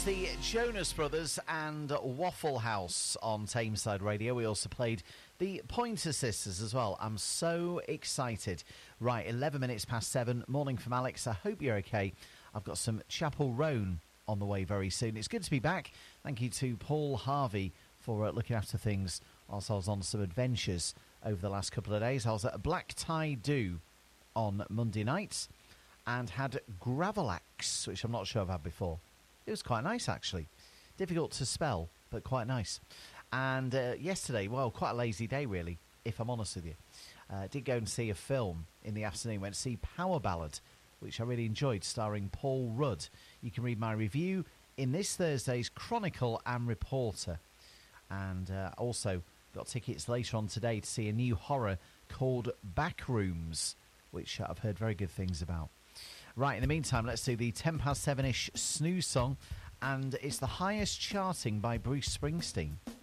was the Jonas Brothers and Waffle House on Tameside Radio. We also played the Pointer Sisters as well. I'm so excited. Right, 11 minutes past 7. Morning from Alex. I hope you're okay. I've got some Chapel Roan on the way very soon. It's good to be back. Thank you to Paul Harvey for looking after things whilst I was on some adventures over the last couple of days. I was at a Black Tie Do on Monday night and had Gravelax, which I'm not sure I've had before. It was quite nice, actually. Difficult to spell, but quite nice. And yesterday, well, quite a lazy day, really, if I'm honest with you. Did go and see a film in the afternoon. Went to see Power Ballad, which I really enjoyed, starring Paul Rudd. You can read my review in this Thursday's Chronicle and Reporter. And also got tickets later on today to see a new horror called Backrooms, which I've heard very good things about. Right, in the meantime, let's do the 10 past 7-ish snooze song, and it's the highest charting by Bruce Springsteen.